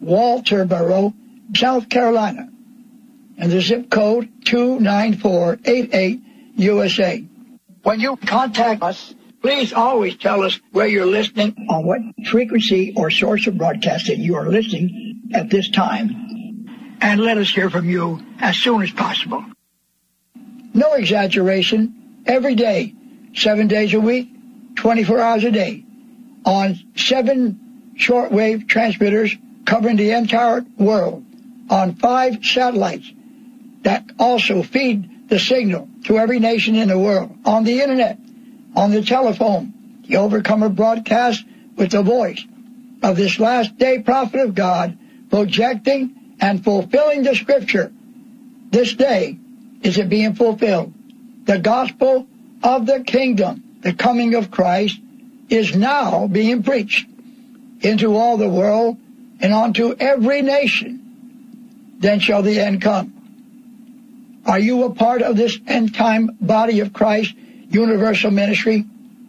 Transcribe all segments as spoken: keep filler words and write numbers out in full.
Walterboro, South Carolina, and the zip code two nine four eight eight U S A. When you contact us, please always tell us where you're listening, on what frequency or source of broadcasting you are listening at this time, and let us hear from you as soon as possible. No exaggeration, every day, seven days a week, twenty-four hours a day, on seven shortwave transmitters covering the entire world, on five satellites that also feed the signal to every nation in the world, on the internet, on the telephone. The Overcomer broadcast with the voice of this last day prophet of God, projecting and fulfilling the scripture. This day is it being fulfilled. The gospel of the kingdom, the coming of Christ, is now being preached into all the world and onto every nation. Then shall the end come. Are you a part of this end-time body of Christ universal ministry?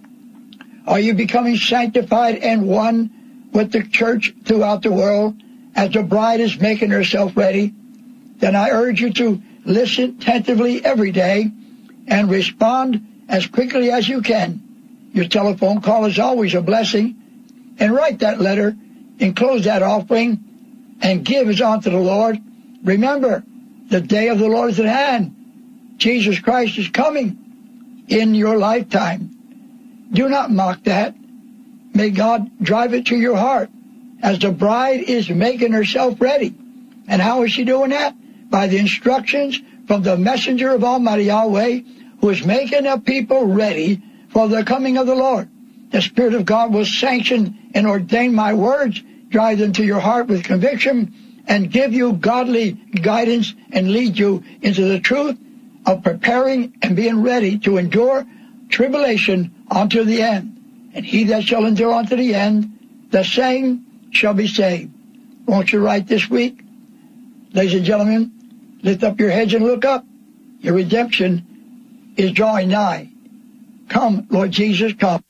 Are you becoming sanctified and one with the church throughout the world as the bride is making herself ready? Then I urge you to listen attentively every day and respond as quickly as you can. Your telephone call is always a blessing. And write that letter, enclose that offering, and give as unto the Lord. Remember, the day of the Lord is at hand. Jesus Christ is coming in your lifetime. Do not mock that. May God drive it to your heart as the bride is making herself ready. And how is she doing that? By the instructions from the messenger of Almighty Yahweh, who is making the people ready for the coming of the Lord. The Spirit of God will sanction and ordain my words, drive them to your heart with conviction, and give you godly guidance and lead you into the truth of preparing and being ready to endure tribulation unto the end. And he that shall endure unto the end, the same shall be saved. Won't you write this week? Ladies and gentlemen, lift up your heads and look up. Your redemption is drawing nigh. Come, Lord Jesus, come.